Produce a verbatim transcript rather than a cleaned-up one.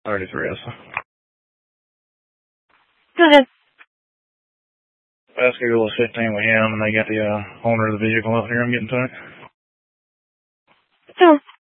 thirty-three, yes. Go ahead. Pascagoula is fifteen with him, and they got the uh, owner of the vehicle up here. I'm getting to it. Sure.